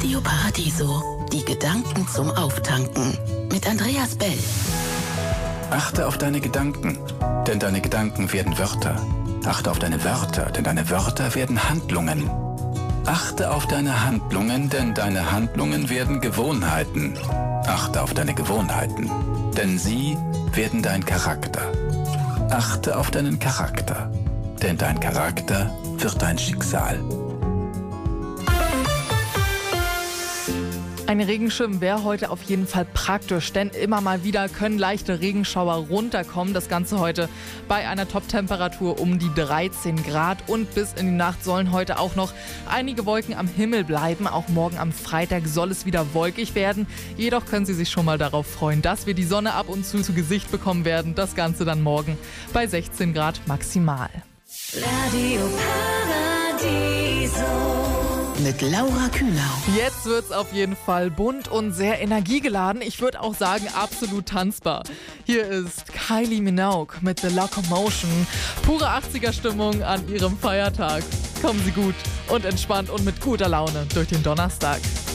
Radio Paradiso, die Gedanken zum Auftanken. Mit Andreas Bell. Achte auf deine Gedanken, denn deine Gedanken werden Wörter. Achte auf deine Wörter, denn deine Wörter werden Handlungen. Achte auf deine Handlungen, denn deine Handlungen werden Gewohnheiten. Achte auf deine Gewohnheiten, denn sie werden dein Charakter. Achte auf deinen Charakter, denn dein Charakter wird dein Schicksal. Ein Regenschirm wäre heute auf jeden Fall praktisch, denn immer mal wieder können leichte Regenschauer runterkommen. Das Ganze heute bei einer Top-Temperatur um die 13 Grad und bis in die Nacht sollen heute auch noch einige Wolken am Himmel bleiben. Auch morgen am Freitag soll es wieder wolkig werden. Jedoch können Sie sich schon mal darauf freuen, dass wir die Sonne ab und zu Gesicht bekommen werden. Das Ganze dann morgen bei 16 Grad maximal. Radio Paradiso. Mit Laura Kühnau. Jetzt wird's auf jeden Fall bunt und sehr energiegeladen. Ich würde auch sagen, absolut tanzbar. Hier ist Kylie Minogue mit The Locomotion. Pure 80er-Stimmung an ihrem Feiertag. Kommen Sie gut und entspannt und mit guter Laune durch den Donnerstag.